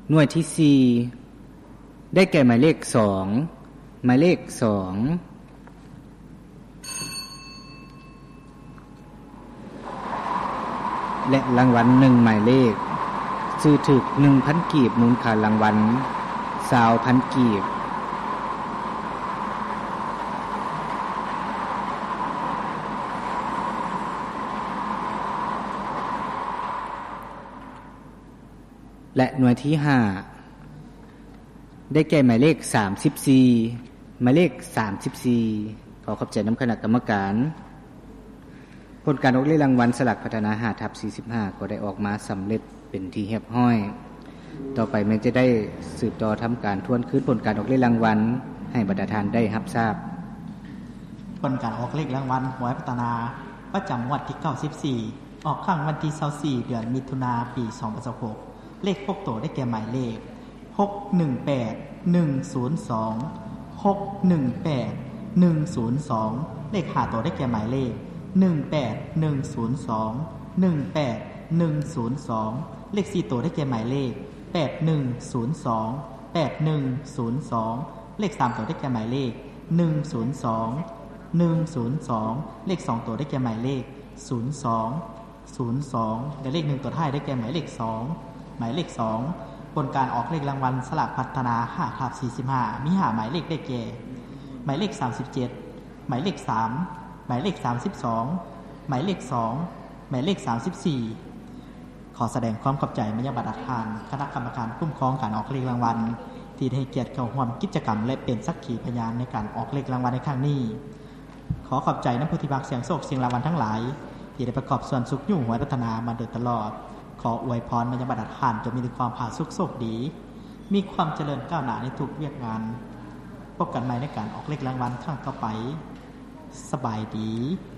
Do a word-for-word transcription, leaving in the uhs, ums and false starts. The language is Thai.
หน่วยที่สี่ได้แก่หมายเลขสองหมายเลขสองและรางวัลหนึ่งหมายเลขซื้อถึก หนึ่งพัน กีบมูลค่ารางวัล ยี่สิบพัน กีบและหน่วยที่ห้าได้แก่หมายเลขสามสิบสี่หมายเลขสามสิบสี่ขอขอบใจนำคณะกรรมการผลการออกเลขรางวัลสลากพัฒนา ห้าทับสี่สิบห้า ก็ได้ออกมาสำเร็จเป็นที่เรียบร้อยต่อไปมันจะได้สืบต่อทำการทวนคืนผลการออกเลขรางวัลให้บรรดาท่านได้รับทราบผลการออกเลขรางวัลหวยพัฒนาประจำงวดที่เก้าสิบสี่ออกครั้งวันที่ยี่สิบสี่เดือนมิถุนายนปีสองพันสิบหกเลขหกตัวได้แก่หมายเลขหก หนึ่ง แปด หนึ่ง ศูนย์ สอง หก หนึ่ง แปด หนึ่ง ศูนย์ สองเลขห้าตัวได้แก่หมายเลขหนึ่ง แปด หนึ่ง ศูนย์ สอง หนึ่ง แปด หนึ่ง ศูนย์ สองเลขสี่ตัวได้แก่หมายเลขแปด หนึ่ง ศูนย์ สอง แปด หนึ่ง ศูนย์ สองเลขสามตัวได้แก่หมายเลขหนึ่ง ศูนย์ สอง หนึ่ง ศูนย์ สองเลขสองตัวได้แก่หมายเลขศูนย์ สอง ศูนย์ สองและเลขหนึ่งตัวท้ายได้แก่หมายเลขสองหมายเลขสองผลการออกเลขรางวัลสลากพัฒนา ห้าทับสี่สิบห้า มีห้าหมายเลขได้แก่หมายเลขสามสิบเจ็ดหมายเลขสามหมายเลขสามสิบสองหมายเลขสองหมายเลขสามสิบสี่ขอแสดงความขอบใจมายังบรรดาท่านคณะกรรมการคุ้มครองการออกเลขรางวัลที่ได้ให้เกียรติเข้าร่วมกิจกรรมและเป็นสักขีพยานในการออกเลขรางวัลในครั้งนี้ขอขอบใจนักผู้ที่บักเสียงโศกเสียงรางวัลทั้งหลายที่ได้ประกอบส่วนสุขอยู่หวยพัฒนามาโดยตลอดขออวยพรมายังบรรดาท่านจงมีแต่ความผาสุกโชคดีมีความเจริญก้าวหน้าในทุกเวียกงานพบกันใหม่ในการออกเลขรางวัลครั้งต่อไปสบายดี